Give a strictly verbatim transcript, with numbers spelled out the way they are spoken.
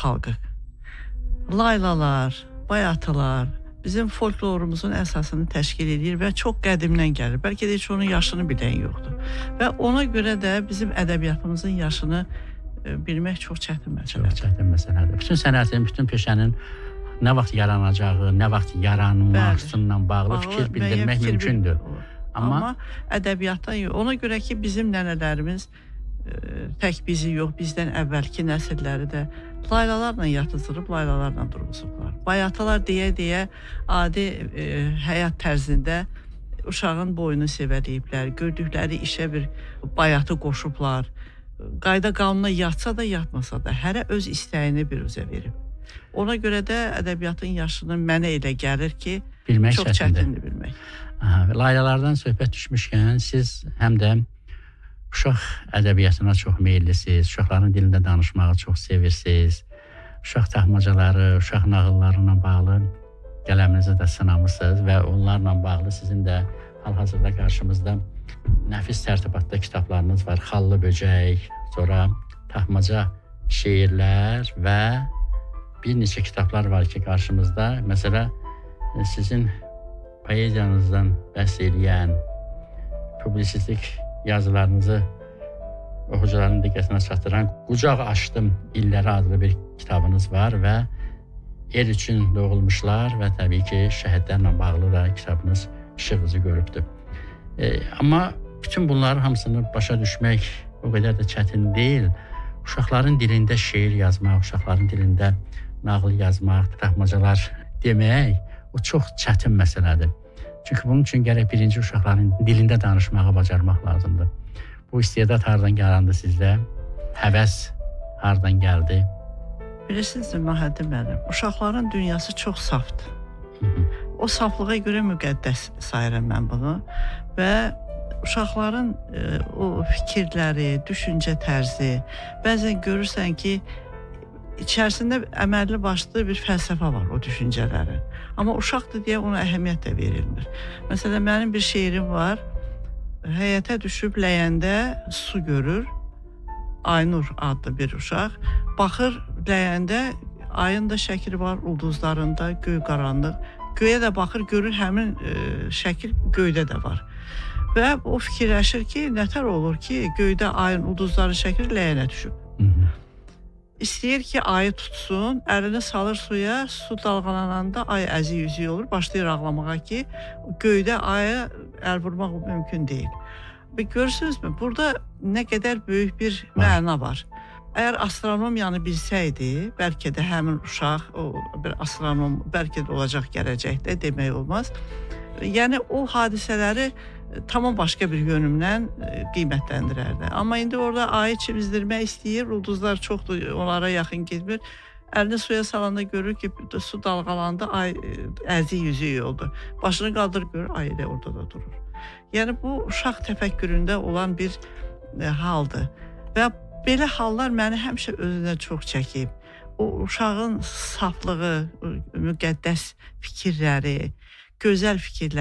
xalqı. Laylalar, bayatılar bizim folklorumuzun əsasını təşkil edir və çox qədimdən gəlir. Bəlkə də heç onun yaşını bilən yoxdur. Və ona görə də bizim ədəbiyyatımızın yaşını e, bilmək çox çətin məsələdir. Çox çətin məsələdir. Bütün sənətin, bütün peşənin nə vaxt yaranacağı, nə vaxt yaranmasıyla bağlı, bağlı fikir bildirmək fikir mümkündür. Bil Amma, Amma ədəbiyyatdan yox. Ona görə ki, bizim nənələrimiz e, tək bizi yox, bizdən əvvəlki nəsilləri də laylalarla yatızdırıb, laylalarla durmuşublar. Bayatılar deyə-deyə adi e, həyat tərzində uşağın boyunu sevəliyiblər, gördükləri işə bir bayatı qoşublar. Qayda qanuna yatsa da, yatmasa da, hərə öz istəyini bir üzə verib. Ona görə də ədəbiyyatın yaşını mənə elə gəlir ki, bilmək çox çətindir bilmək. Aha, laylalardan söhbət düşmüşkən, siz həm də uşaq ədəbiyyatına çox meyillisiniz, uşaqların dilində danışmağı çox sevirsiniz, uşaq taxmacaları, uşaq nağıllarına bağlı qələminizi də sınamısınız və onlarla bağlı sizin də hal-hazırda qarşımızda nəfis tərtibatda kitablarınız var. Xallı böcək, sonra taxmaca şeirlər və bir neçə kitablar var ki, qarşımızda. Məsələ, sizin poeziyanızdan bəhs eləyən, publisistik yazılarınızı oxucuların diqqətinə çatdıran Qucaq açdım illəri adlı bir kitabınız var və el üçün doğulmuşlar və təbii ki, şəhidlərlə bağlı da kitabınız işıq üzü görübdür. E, amma bütün bunların hamısını başa düşmək o qədər də çətin deyil. Uşaqların dilində şeir yazmaq, uşaqların dilində nağıl yazmaq, taxmacalar demək, o çox çətin məsələdir. Çünki bunun üçün gərək birinci uşaqların dilində danışmağı bacarmaq lazımdır. Bu istedad hardan yarandı sizdə? Həvəs hardan gəldi? Bilirsiniz, Mahədi mənim, uşaqların dünyası çox safdır. Hı -hı. O saflığa görə müqəddəs sayıram mən bunu və uşaqların e, o fikirləri, düşüncə tərzi, bəzən görürsən ki, İçərisində əməlli başlı bir fəlsəfə var o düşüncələrin. Amma uşaqdır deyə ona əhəmiyyət də verilmir. Məsələn, mənim bir şeirim var. Həyətə düşüb ləyəndə su görür. Aynur adlı bir uşaq. Baxır ləyəndə ayın da şəkli var, ulduzlarında, göy qaranlıq. Göyə də baxır, görür həmin e, şəkil göydə də var. Və o fikirləşir ki, nətər olur ki, göydə ayın, ulduzların şəkli ləyənə düşüb. Hı -hı. İstəyir ki, ayı tutsun, əlini salır suya, su dalğalananda ay əzi-yüzü olur, başlayır ağlamağa ki, göydə aya əl vurmaq mümkün deyil. Və görürsünüzmü, burada nə qədər böyük bir məna var. Əgər astronomiyanı bilsəydi, bəlkə də həmin uşaq, o bir astronom, bəlkə də olacaq gələcəkdə, demək olmaz. Yəni, o hadisələri tamam başqa bir yönümdən qiymətləndirərdi. Amma indi orada ayı çimizdirmək istəyir, ulduzlar çoxdur, onlara yaxın getmir. Əlini suya salanda görür ki, su dalğalandı, ay əzi yüzü oldu. Başını qaldırır, görür, ay elə orada da durur. Yəni, bu uşaq təfəkküründə olan bir e, haldır. Və belə hallar məni həmişə özünə çox çəkib. O uşağın saflığı, müqəddəs fikirləri, gözəl fikirləri,